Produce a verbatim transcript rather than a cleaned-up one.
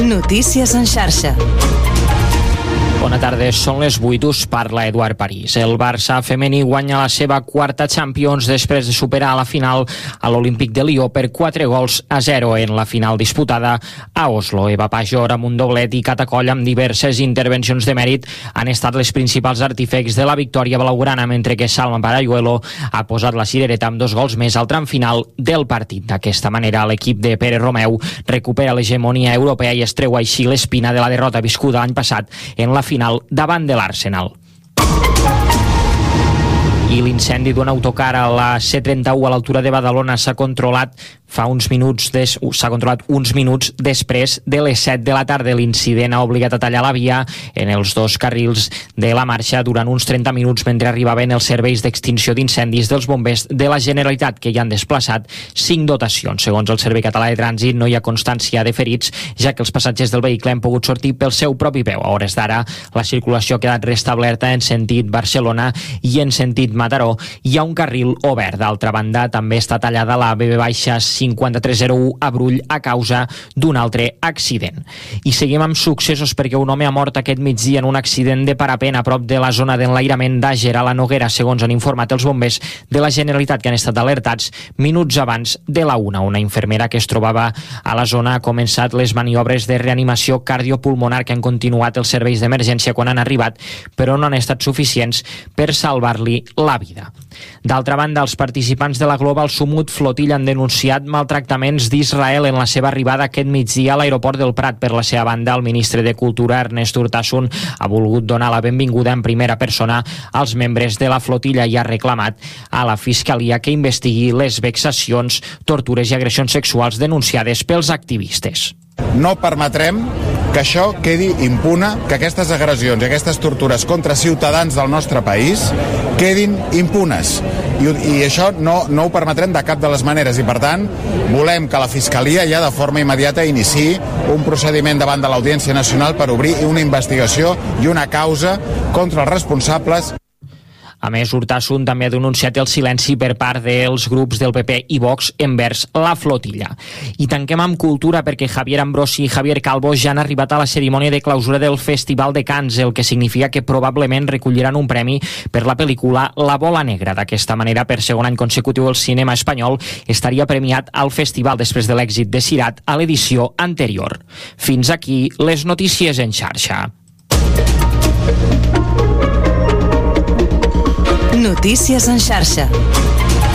Notícies en xarxa. Bona tarda, són les vuit, us parla Eduard París. El Barça femení guanya la seva quarta Champions després de superar a la final a l'Olímpic de Lió per quatre gols a zero en la final disputada a Oslo. Eva Pajor amb un doblet i Cata Coll amb diverses intervencions de mèrit han estat les principals artífecs de la victòria blaugrana, mentre que Salma Parayuelo ha posat la cirereta amb dos gols més al tram final del partit. D'aquesta manera, l'equip de Pere Romeu recupera l'hegemonia europea i es treu així l'espina de la derrota viscuda l'any passat en la final davant de l'Arsenal. I l'incendi d'un autocar a la C trenta-u a l'altura de Badalona s'ha controlat fa uns minuts des... s'ha controlat uns minuts després de les set de la tarda. L'incident ha obligat a tallar la via en els dos carrils de la marxa durant uns trenta minuts mentre arribaven els serveis d'extinció d'incendis dels bombers de la Generalitat, que hi han desplaçat cinc dotacions. Segons el Servei Català de Trànsit, no hi ha constància de ferits, ja que els passatgers del vehicle han pogut sortir pel seu propi peu. A hores d'ara, la circulació ha quedat restablerta en sentit Barcelona i en sentit Mataró. Hi ha un carril obert. D'altra banda, també està tallada la B B cinquanta-tres zero u a Brull a causa d'un altre accident. I seguim amb successos perquè un home ha mort aquest migdia en un accident de parapent a prop de la zona d'enlairament d'Àger a la Noguera, segons han informat els bombers de la Generalitat, que han estat alertats minuts abans de la una. Una infermera que es trobava a la zona ha començat les maniobres de reanimació cardiopulmonar que han continuat els serveis d'emergència quan han arribat, però no han estat suficients per salvar-li la vida. D'altra banda, els participants de la Global Sumut Flotilla han denunciat maltractaments d'Israel en la seva arribada aquest migdia a l'aeroport del Prat. Per la seva banda, el ministre de Cultura, Ernest Urtasun, ha volgut donar la benvinguda en primera persona als membres de la flotilla i ha reclamat a la Fiscalia que investigui les vexacions, tortures i agressions sexuals denunciades pels activistes. No permetrem que això quedi impune, que aquestes agressions i aquestes tortures contra ciutadans del nostre país quedin impunes. I, i això no, no ho permetrem de cap de les maneres i, per tant, volem que la Fiscalia ja de forma immediata iniciï un procediment davant de l'Audiència Nacional per obrir una investigació i una causa contra els responsables. A més, Urtasun també ha denunciat el silenci per part dels grups del P P i Vox envers la flotilla. I tanquem amb cultura perquè Javier Ambrosi i Javier Calvo ja han arribat a la cerimònia de clausura del Festival de Cants, el que significa que probablement recolliran un premi per la pel·lícula La Bola Negra. D'aquesta manera, per segon any consecutiu, el cinema espanyol estaria premiat al festival després de l'èxit de Sirat a l'edició anterior. Fins aquí les notícies en xarxa. Notícies en xarxa.